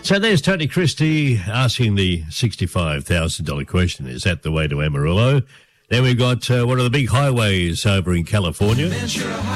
So there's Tony Christie asking the $65,000 question. Is that the way to Amarillo? Then we've got one of the big highways over in California.